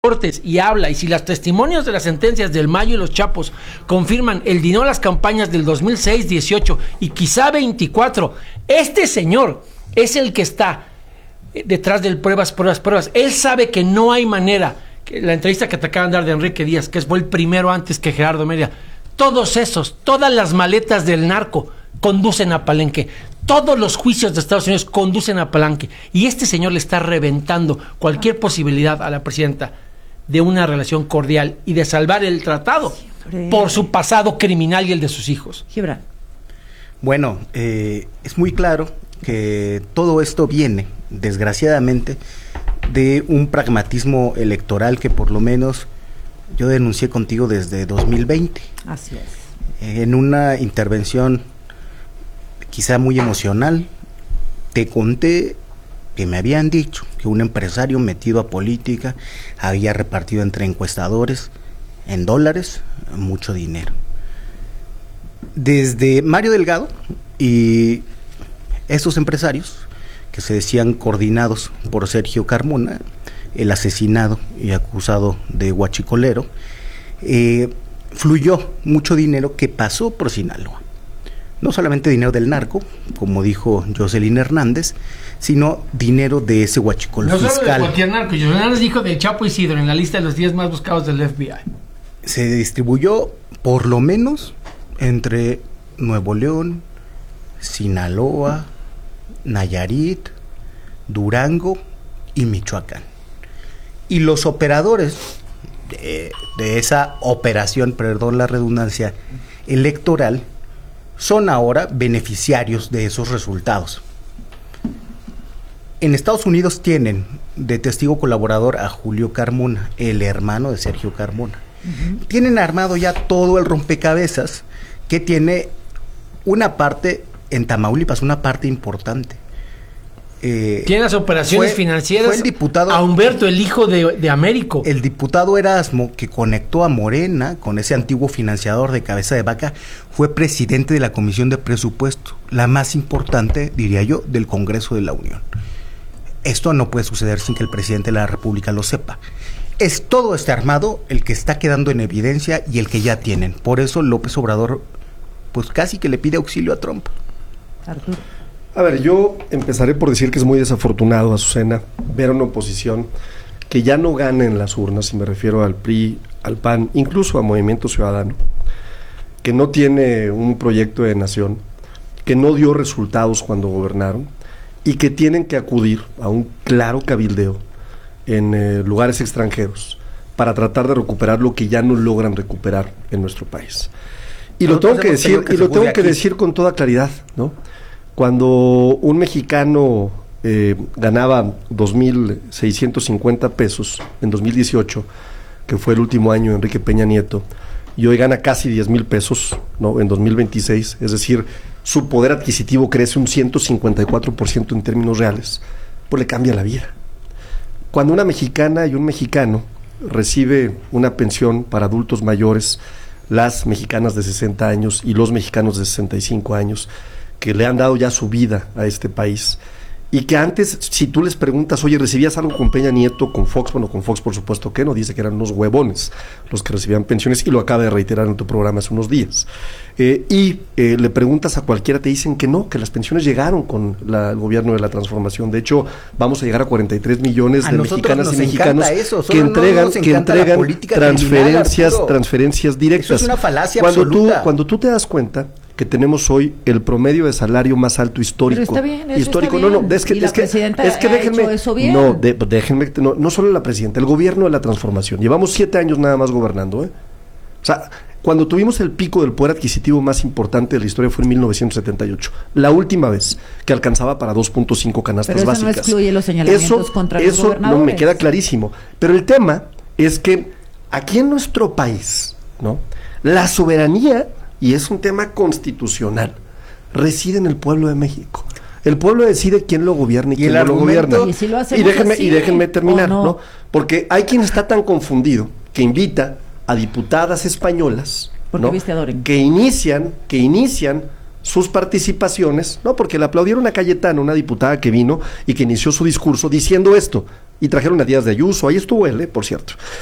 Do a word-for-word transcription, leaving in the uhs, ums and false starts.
Cortes y habla, y si los testimonios de las sentencias del Mayo y los Chapos confirman el dinero a las campañas del dos mil seis, dieciocho y quizá veinticuatro, este señor es el que está detrás de pruebas, pruebas, pruebas. Él sabe que no hay manera. Que la entrevista que te acaban de dar de Enrique Díaz, que fue el primero antes que Gerardo Mérida, todos esos, todas las maletas del narco conducen a Palenque. Todos los juicios de Estados Unidos conducen a Palenque. Y este señor le está reventando cualquier posibilidad a la presidenta de una relación cordial y de salvar el tratado Siempre. por su pasado criminal y el de sus hijos. Gibran. Bueno, eh, es muy claro que todo esto viene, desgraciadamente, de un pragmatismo electoral que por lo menos yo denuncié contigo desde dos mil veinte. Así es. Eh, en una intervención quizá muy emocional, te conté que me habían dicho que un empresario metido a política había repartido entre encuestadores en dólares mucho dinero. Desde Mario Delgado y estos empresarios que se decían coordinados por Sergio Carmona, el asesinado y acusado de huachicolero, eh, fluyó mucho dinero que pasó por Sinaloa. No solamente dinero del narco, como dijo Jocelyn Hernández, sino dinero de ese huachicol no fiscal. No solo de cualquier narco, Jocelyn Hernández dijo del Chapo Isidro en la lista de los diez más buscados del F B I. Se distribuyó por lo menos entre Nuevo León, Sinaloa, Nayarit, Durango y Michoacán. Y los operadores de, de esa operación, perdón la redundancia, electoral, son ahora beneficiarios de esos resultados. En Estados Unidos tienen de testigo colaborador a Julio Carmona, el hermano de Sergio Carmona. Uh-huh. Tienen armado ya todo el rompecabezas que tiene una parte en Tamaulipas, una parte importante. Eh, Tiene las operaciones fue, financieras fue el diputado, a Humberto, el hijo de, de Américo. El diputado Erasmo, que conectó a Morena con ese antiguo financiador de cabeza de vaca, fue presidente de la Comisión de Presupuesto, la más importante, diría yo, del Congreso de la Unión. Esto no puede suceder sin que el presidente de la República lo sepa. Es todo este armado el que está quedando en evidencia y el que ya tienen. Por eso López Obrador, pues casi que le pide auxilio a Trump. Arturo. A ver, yo empezaré por decir que es muy desafortunado, Azucena, ver a una oposición que ya no gana en las urnas, y me refiero al P R I, al P A N, incluso a Movimiento Ciudadano, que no tiene un proyecto de nación, que no dio resultados cuando gobernaron, y que tienen que acudir a un claro cabildeo en eh, lugares extranjeros para tratar de recuperar lo que ya no logran recuperar en nuestro país. Y lo tengo que decir, y lo tengo que decir con toda claridad, ¿no? Cuando un mexicano eh, ganaba dos mil seiscientos cincuenta pesos en dos mil dieciocho, que fue el último año de Enrique Peña Nieto, y hoy gana casi diez mil pesos, ¿no?, en dos mil veintiséis, es decir, su poder adquisitivo crece un ciento cincuenta y cuatro por ciento en términos reales, pues le cambia la vida. Cuando una mexicana y un mexicano recibe una pensión para adultos mayores, las mexicanas de sesenta años y los mexicanos de sesenta y cinco años, que le han dado ya su vida a este país, y que antes, si tú les preguntas, oye, ¿recibías algo con Peña Nieto, con Fox? Bueno, con Fox por supuesto que no, dice que eran unos huevones los que recibían pensiones, y lo acaba de reiterar en tu programa hace unos días. Eh, y eh, le preguntas a cualquiera, te dicen que no, que las pensiones llegaron con la, el gobierno de la transformación. De hecho, vamos a llegar a cuarenta y tres millones de mexicanas y mexicanos eso, que entregan, no que entregan transferencias, transferencias directas. Eso es una falacia cuando absoluta. Tú, cuando tú te das cuenta que tenemos hoy el promedio de salario más alto histórico. Pero está bien, eso histórico. está bien. No, no, es que, ¿Y la es que, presidenta es que ha déjenme, hecho eso bien? No, de, déjenme, no, no solo la presidenta, el gobierno de la transformación. Llevamos siete años nada más gobernando, ¿eh? O sea, cuando tuvimos el pico del poder adquisitivo más importante de la historia fue en mil novecientos setenta y ocho. La última vez que alcanzaba para dos punto cinco canastas Pero eso básicas. No excluye los señalamientos eso, contra los eso gobernadores. No me queda clarísimo. Pero el tema es que aquí en nuestro país, ¿no?, la soberanía, y es un tema constitucional, reside en el pueblo de México. El pueblo decide quién lo gobierna y, ¿Y quién no lo gobierna. Y, si lo y, déjenme, así, y déjenme terminar, no? ¿no? Porque hay quien está tan confundido que invita a diputadas españolas, ¿no?, que inician, que inician sus participaciones, no, porque le aplaudieron a Cayetano, una diputada que vino y que inició su discurso diciendo esto: Y trajeron a Díaz de Ayuso, ahí estuvo él, ¿eh? Por cierto.